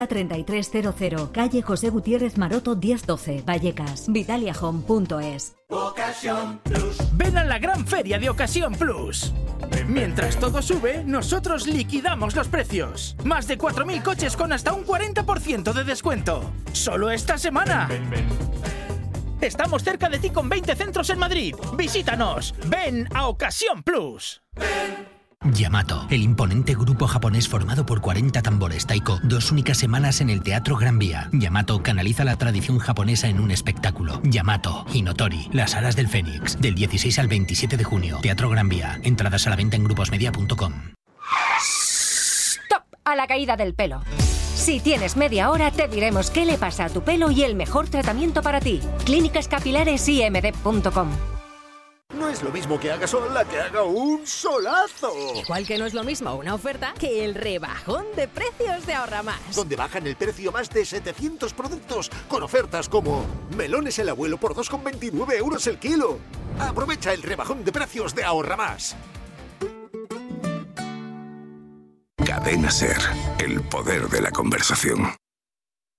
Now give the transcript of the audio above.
3300, calle José Gutiérrez Maroto 1012, Vallecas. Vitaliahome.es. Ocasión Plus. Ven a la gran feria de Ocasión Plus. Mientras todo sube, nosotros liquidamos los precios. Más de 4.000 coches con hasta un 40% de descuento. ¡Solo esta semana! Estamos cerca de ti con 20 centros en Madrid. Visítanos. Ven a Ocasión Plus. Yamato, el imponente grupo japonés formado por 40 tambores taiko, 2 únicas semanas en el Teatro Gran Vía. Yamato canaliza la tradición japonesa en un espectáculo. Yamato, Hinotori, Las Alas del Fénix, del 16 al 27 de junio. Teatro Gran Vía. Entradas a la venta en gruposmedia.com. ¡Stop! A la caída del pelo. Si tienes media hora, te diremos qué le pasa a tu pelo y el mejor tratamiento para ti. clínicascapilaresimd.com. No es lo mismo que haga sol a que haga un solazo. Igual que no es lo mismo una oferta que el rebajón de precios de Ahorra Más. Donde bajan el precio más de 700 productos con ofertas como melones el abuelo por 2,29 euros el kilo. Aprovecha el rebajón de precios de Ahorra Más. Cadena SER, el poder de la conversación.